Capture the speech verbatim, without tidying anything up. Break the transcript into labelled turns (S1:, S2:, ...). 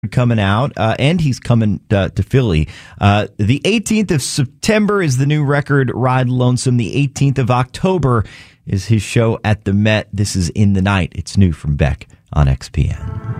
S1: coming out, uh, and he's coming uh, to Philly. Uh, the eighteenth of September is the new record, Ride Lonesome. The eighteenth of October is his show at the Met. This is In the Night. It's new from Beck on X P N.